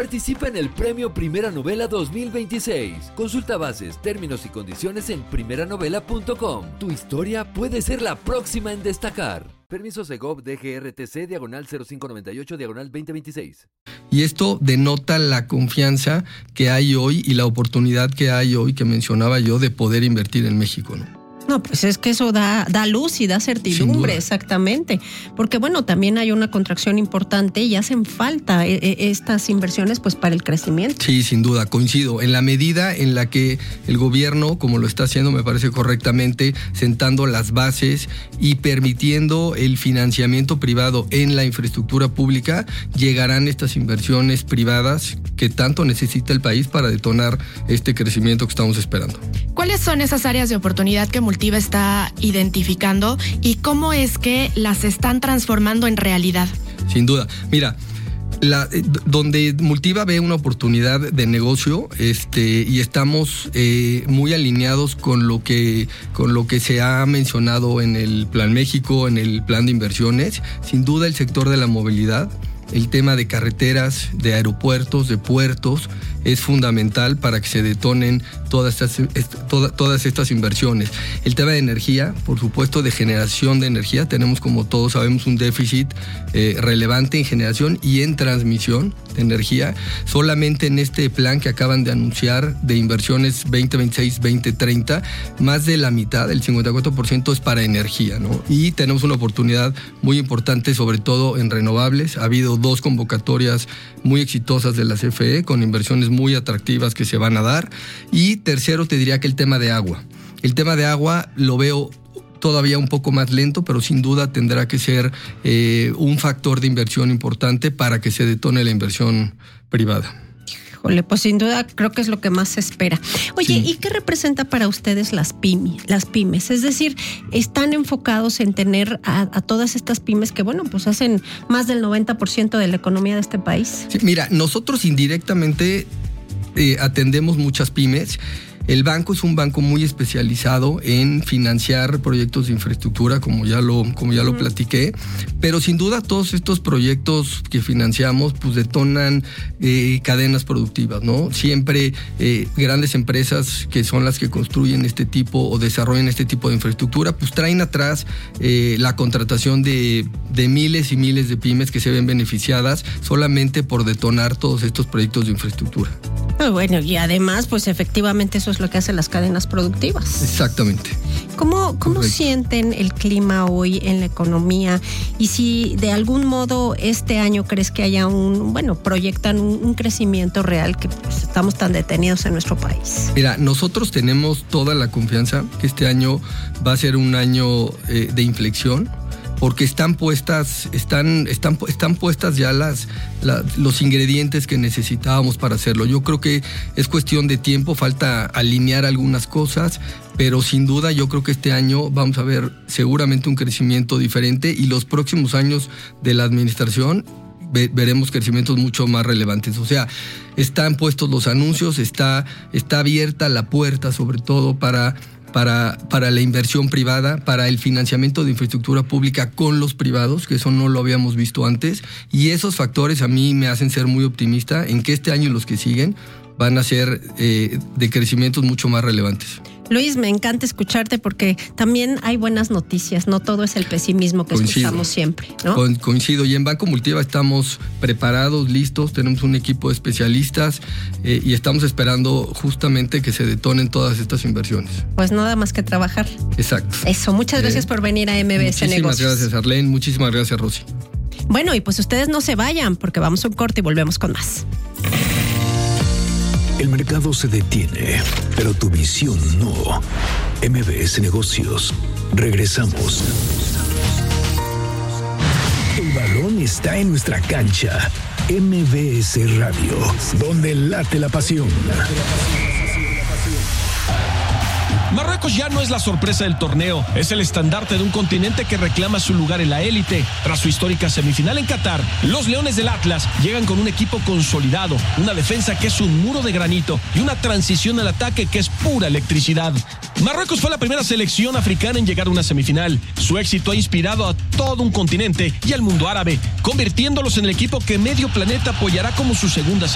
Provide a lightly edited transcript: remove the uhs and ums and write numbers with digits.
Participa en el Premio Primera Novela 2026. Consulta bases, términos y condiciones en primeranovela.com. Tu historia puede ser la próxima en destacar. Permiso Segov DGRTC /0598/2026. Y esto denota la confianza que hay hoy y la oportunidad que hay hoy que mencionaba yo de poder invertir en México, ¿no? No, pues es que eso da luz y da certidumbre, exactamente. Porque bueno, también hay una contracción importante y hacen falta estas inversiones pues para el crecimiento. Sí, sin duda, coincido. En la medida en la que el gobierno, como lo está haciendo, me parece correctamente, sentando las bases y permitiendo el financiamiento privado en la infraestructura pública, llegarán estas inversiones privadas que tanto necesita el país para detonar este crecimiento que estamos esperando. ¿Cuáles son esas áreas de oportunidad que Multiva está identificando y cómo es que las están transformando en realidad? Sin duda. Mira, donde Multiva ve una oportunidad de negocio, y estamos muy alineados con lo que se ha mencionado en el Plan México, en el plan de inversiones, sin duda el sector de la movilidad. El tema de carreteras, de aeropuertos, de puertos, es fundamental para que se detonen todas estas inversiones. El tema de energía, por supuesto, de generación de energía. Tenemos, como todos sabemos, un déficit relevante en generación y en transmisión de energía. Solamente en este plan que acaban de anunciar de inversiones 2026-2030, más de la mitad, el 54%, es para energía, ¿no? Y tenemos una oportunidad muy importante, sobre todo en renovables. Ha habido 2 convocatorias muy exitosas de la CFE con inversiones muy atractivas que se van a dar. Y tercero, te diría que el tema de agua. El tema de agua lo veo todavía un poco más lento, pero sin duda tendrá que ser un factor de inversión importante para que se detone la inversión privada. Híjole, pues sin duda creo que es lo que más se espera. Oye, sí. ¿Y qué representa para ustedes las pymes? Es decir, ¿están enfocados en tener a todas estas pymes que, bueno, pues hacen más del 90% de la economía de este país? Sí, mira, nosotros indirectamente atendemos muchas pymes. El banco es un banco muy especializado en financiar proyectos de infraestructura, como ya lo platiqué, pero sin duda todos estos proyectos que financiamos pues detonan cadenas productivas, ¿no? Siempre grandes empresas que son las que construyen este tipo o desarrollan este tipo de infraestructura, pues traen atrás la contratación de miles y miles de pymes que se ven beneficiadas solamente por detonar todos estos proyectos de infraestructura. Bueno, y además, pues efectivamente eso es lo que hacen las cadenas productivas. Exactamente. ¿Cómo sienten el clima hoy en la economía? Y si de algún modo este año crees que haya proyectan un crecimiento real, que pues estamos tan detenidos en nuestro país. Mira, nosotros tenemos toda la confianza que este año va a ser un año de inflexión, porque están puestas ya los ingredientes que necesitábamos para hacerlo. Yo creo que es cuestión de tiempo, falta alinear algunas cosas, pero sin duda yo creo que este año vamos a ver seguramente un crecimiento diferente, y los próximos años de la administración veremos crecimientos mucho más relevantes. O sea, están puestos los anuncios, está abierta la puerta sobre todo para la inversión privada, para el financiamiento de infraestructura pública con los privados, que eso no lo habíamos visto antes, y esos factores a mí me hacen ser muy optimista en que este año y los que siguen van a ser de crecimientos mucho más relevantes. Luis, me encanta escucharte porque también hay buenas noticias, no todo es el pesimismo que escuchamos siempre, ¿no? Coincido, y en Banco Multiva estamos preparados, listos, tenemos un equipo de especialistas y estamos esperando justamente que se detonen todas estas inversiones. Pues nada más que trabajar. Exacto. Eso, muchas gracias por venir a MBS Negocios. Muchísimas gracias, Arlene, muchísimas gracias, Rosy. Bueno, y pues ustedes no se vayan porque vamos a un corte y volvemos con más. El mercado se detiene, pero tu visión no. MBS Negocios. Regresamos. El balón está en nuestra cancha. MBS Radio, donde late la pasión. Marruecos ya no es la sorpresa del torneo, es el estandarte de un continente que reclama su lugar en la élite. Tras su histórica semifinal en Qatar, los Leones del Atlas llegan con un equipo consolidado, una defensa que es un muro de granito y una transición al ataque que es pura electricidad. Marruecos fue la primera selección africana en llegar a una semifinal. Su éxito ha inspirado a todo un continente y al mundo árabe, convirtiéndolos en el equipo que medio planeta apoyará como su segunda